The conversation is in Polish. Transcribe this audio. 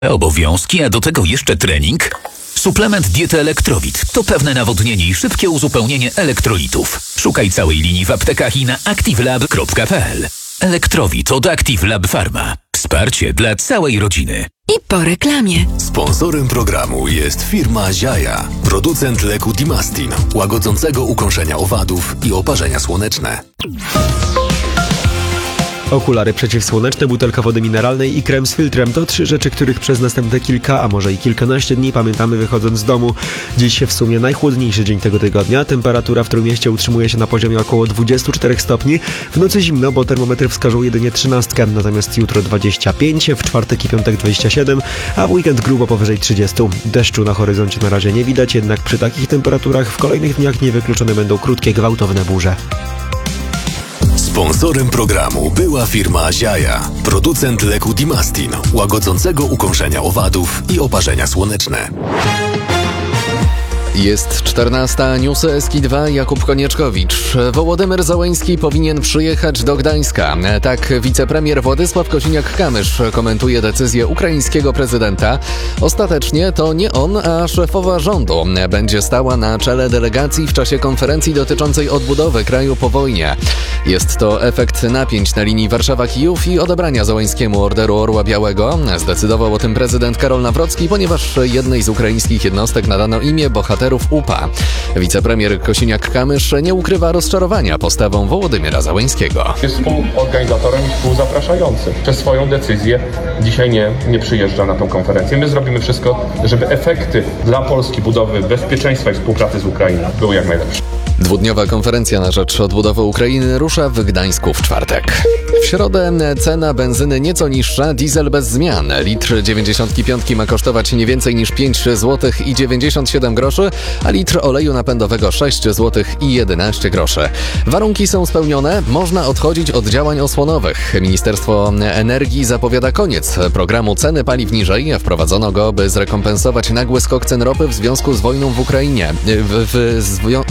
Obowiązki, a do tego jeszcze trening? Suplement diety Elektrowit to pewne nawodnienie i szybkie uzupełnienie elektrolitów. Szukaj całej linii w aptekach i na activelab.pl. Elektrowit od Active Lab Pharma. Wsparcie dla całej rodziny. I po reklamie. Sponsorem programu jest firma Ziaja, producent leku Dimastin, łagodzącego ukąszenia owadów i oparzenia słoneczne. Okulary przeciwsłoneczne, butelka wody mineralnej i krem z filtrem to 3 rzeczy, których przez następne kilka, a może i kilkanaście dni pamiętamy wychodząc z domu. Dziś w sumie najchłodniejszy dzień tego tygodnia. Temperatura w Trójmieście utrzymuje się na poziomie około 24 stopni. W nocy zimno, bo termometry wskażą jedynie 13, natomiast jutro 25, w czwartek i piątek 27, a w weekend grubo powyżej 30. Deszczu na horyzoncie na razie nie widać, jednak przy takich temperaturach w kolejnych dniach niewykluczone będą krótkie, gwałtowne burze. Sponsorem programu była firma Ziaja, producent leku Dimastin, łagodzącego ukąszenia owadów i oparzenia słoneczne. Jest 14, newsy Eski2, Jakub Konieczkowicz. Wołodymyr Zełenski powinien przyjechać do Gdańska. Tak wicepremier Władysław Kosiniak-Kamysz komentuje decyzję ukraińskiego prezydenta. Ostatecznie to nie on, a szefowa rządu będzie stała na czele delegacji w czasie konferencji dotyczącej odbudowy kraju po wojnie. Jest to efekt napięć na linii Warszawa-Kijów i odebrania Zełenskiemu Orderu Orła Białego. Zdecydował o tym prezydent Karol Nawrocki, ponieważ jednej z ukraińskich jednostek nadano imię bohaterów UPA. Wicepremier Kosiniak-Kamysz nie ukrywa rozczarowania postawą Wołodymyra Zełenskiego. Jest współorganizatorem i współzapraszającym. Przez swoją decyzję dzisiaj nie przyjeżdża na tą konferencję. My zrobimy wszystko, żeby efekty dla Polski budowy bezpieczeństwa i współpracy z Ukrainą były jak najlepsze. Dwudniowa konferencja na rzecz odbudowy Ukrainy rusza w Gdańsku w czwartek. W środę cena benzyny nieco niższa, diesel bez zmian. Litr 95 ma kosztować nie więcej niż 5 zł i 97 groszy, a litr oleju napędowego 6 zł i 11 groszy. Warunki są spełnione, można odchodzić od działań osłonowych. Ministerstwo Energii zapowiada koniec programu ceny paliw niżej. Wprowadzono go, by zrekompensować nagły skok cen ropy w związku z wojną w Ukrainie.